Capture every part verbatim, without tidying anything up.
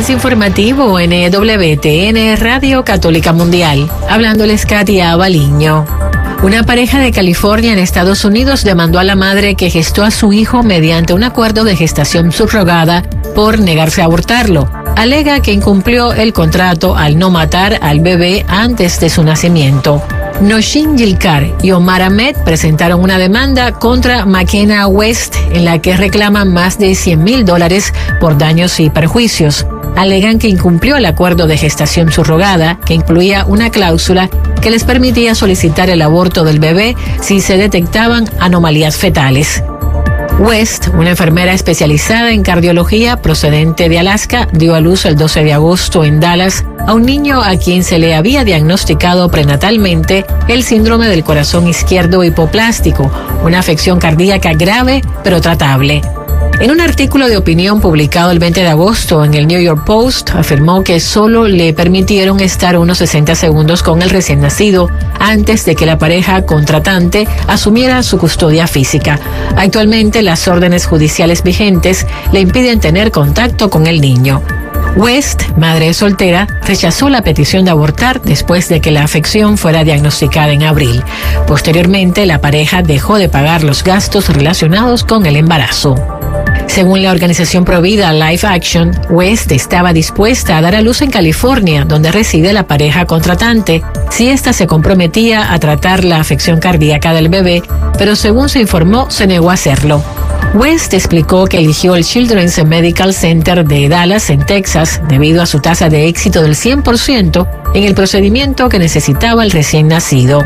Avance informativo en W T N Radio Católica Mundial. Hablándoles Katia Baliño. Una pareja de California en Estados Unidos demandó a la madre que gestó a su hijo mediante un acuerdo de gestación subrogada por negarse a abortarlo. Alega que incumplió el contrato al no matar al bebé antes de su nacimiento. Noshin Yilkar y Omar Ahmed presentaron una demanda contra McKenna West en la que reclaman más de cien mil dólares por daños y perjuicios. Alegan que incumplió el acuerdo de gestación subrogada, que incluía una cláusula que les permitía solicitar el aborto del bebé si se detectaban anomalías fetales. West, una enfermera especializada en cardiología procedente de Alaska, dio a luz el doce de agosto en Dallas a un niño a quien se le había diagnosticado prenatalmente el síndrome del corazón izquierdo hipoplástico, una afección cardíaca grave pero tratable. En un artículo de opinión publicado el veinte de agosto en el New York Post, afirmó que solo le permitieron estar unos sesenta segundos con el recién nacido antes de que la pareja contratante asumiera su custodia física. Actualmente, las órdenes judiciales vigentes le impiden tener contacto con el niño. West, madre soltera, rechazó la petición de abortar después de que la afección fuera diagnosticada en abril. Posteriormente, la pareja dejó de pagar los gastos relacionados con el embarazo. Según la organización provida Life Action, West estaba dispuesta a dar a luz en California, donde reside la pareja contratante, si ésta se comprometía a tratar la afección cardíaca del bebé, pero según se informó, se negó a hacerlo. West explicó que eligió el Children's Medical Center de Dallas, en Texas, debido a su tasa de éxito del cien por ciento en el procedimiento que necesitaba el recién nacido.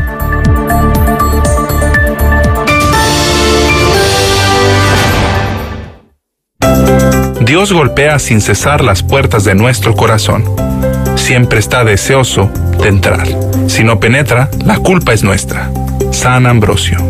Dios golpea sin cesar las puertas de nuestro corazón. Siempre está deseoso de entrar. Si no penetra, la culpa es nuestra. San Ambrosio.